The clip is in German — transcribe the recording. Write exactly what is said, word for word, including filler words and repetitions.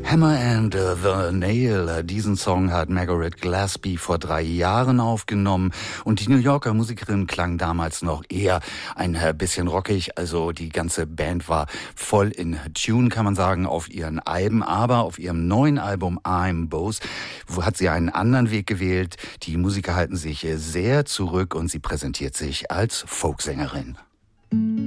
Hammer and the Nail. Diesen Song hat Margaret Gillespie vor drei Jahren aufgenommen und die New Yorker Musikerin klang damals noch eher ein bisschen rockig. Also die ganze Band war voll in Tune, kann man sagen, auf ihren Alben. Aber auf ihrem neuen Album I'm Bose hat sie einen anderen Weg gewählt. Die Musiker halten sich sehr zurück und sie präsentiert sich als Folksängerin.